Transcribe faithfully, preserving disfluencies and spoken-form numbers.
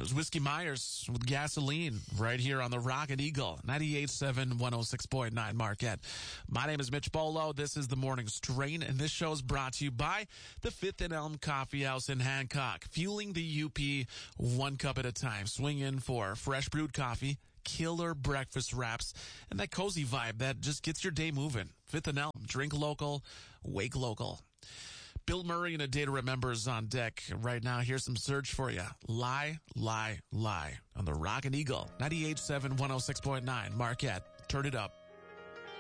There's Whiskey Myers with Gasoline right here on the Rocket Eagle, ninety-eight point seven, one oh six point nine Marquette. My name is Mitch Bolo. This is the Morning Strain, and this show is brought to you by the Fifth and Elm Coffee House in Hancock, fueling the U P one cup at a time. Swing in for fresh brewed coffee, killer breakfast wraps, and that cozy vibe that just gets your day moving. Fifth and Elm, drink local, wake local. Bill Murray and A Day to Remember is on deck right now. Here's some Surge for you. Lie, lie, lie on the Rocket Eagle, ninety-eight point seven, one oh six point nine Marquette. Turn it up.